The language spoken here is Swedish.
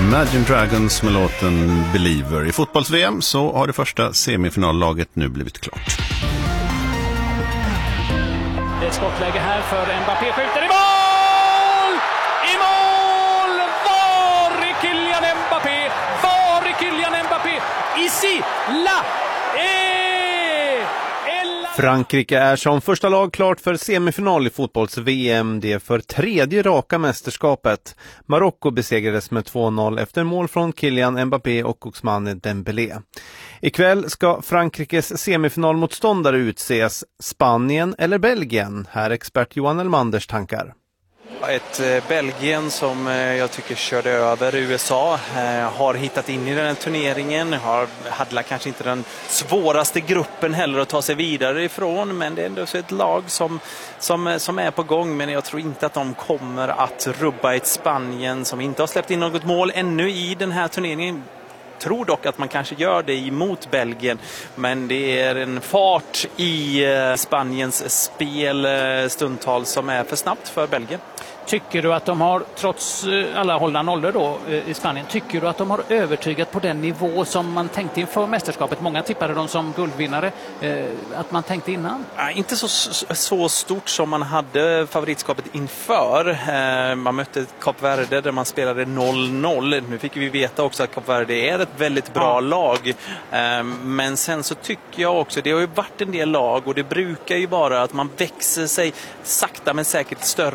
Imagine Dragons med låten Believer. I fotbolls-VM så har det första semifinallaget nu blivit klart. Det är skottläge här för Mbappé, skjuter i mål! I mål! Var är Kylian Mbappé? Var är Kylian Mbappé? Ici, là, Frankrike är som första lag klart för semifinal i fotbolls-VM. Det är för tredje raka mästerskapet. Marocko besegrades med 2-0 efter mål från Kylian Mbappé och Ousmane Dembélé. Ikväll ska Frankrikes semifinalmotståndare utses. Spanien eller Belgien? Här expert Johan Elmanders tankar. Ett Belgien som jag tycker körde över USA, har hittat in i den här turneringen, hade kanske inte den svåraste gruppen heller att ta sig vidare ifrån, men det är ändå så ett lag som är på gång, men jag tror inte att de kommer att rubba ett Spanien som inte har släppt in något mål ännu i den här turneringen. Tror dock att man kanske gör det emot Belgien, men det är en fart i Spaniens spel stundtal som är för snabbt för Belgien. Tycker du att de har, trots alla hållna nollor då i Spanien, tycker du att de har övertygat på den nivå som man tänkte inför mästerskapet? Många tippade dem som guldvinnare, att man tänkte innan? Inte så stort som man hade favoritskapet inför. Man mötte Kap Verde där man spelade 0-0. Nu fick vi veta också att Kap Verde är ett väldigt bra lag. Men sen så tycker jag också, det har ju varit en del lag och det brukar ju vara att man växer sig sakta men säkert större